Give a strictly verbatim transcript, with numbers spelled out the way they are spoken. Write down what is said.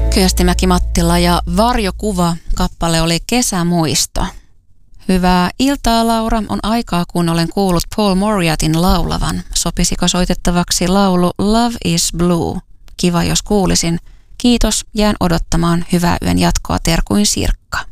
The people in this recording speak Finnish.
Kyöstimäki Mattila ja Varjokuva kappale oli Kesämuisto. Hyvää iltaa, Laura. On aikaa, kun olen kuullut Paul Moriartyn laulavan. Sopisiko soitettavaksi laulu Love is Blue? Kiva, jos kuulisin. Kiitos, jään odottamaan hyvää yön jatkoa, terkuin Sirkka.